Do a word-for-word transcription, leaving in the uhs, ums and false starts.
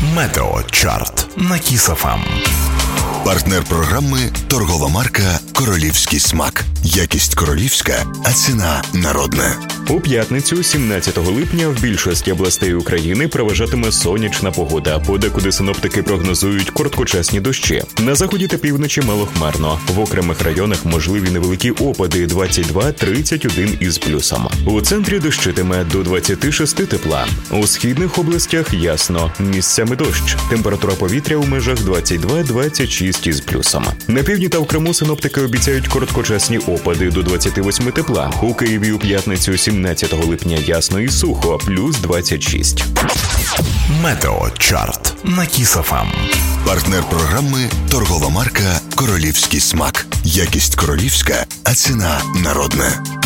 Метеочарт на Кіс еф ем. Партнер програми – торгова марка «Королівський смак». Якість королівська, а ціна народна. У п'ятницю, сімнадцятого липня, в більшості областей України переважатиме сонячна погода. Подекуди синоптики прогнозують короткочасні дощі. На заході та півночі малохмарно. В окремих районах можливі невеликі опади двадцять два - тридцять один із плюсом. У центрі дощитиме до двадцяти шести тепла. У східних областях ясно. Місцями дощ. Температура повітря у межах двадцять два - двадцять шість із плюсом. На півдні та в Криму синоптики обіцяють короткочасні опади до двадцяти восьми тепла. У Києві у п'ятницю, сімнадцятого липня, ясно і сухо, плюс двадцять шість. Метеочарт на Кіс еф ем. Партнер програми – торгова марка «Королівський смак». Якість королівська, а ціна народна.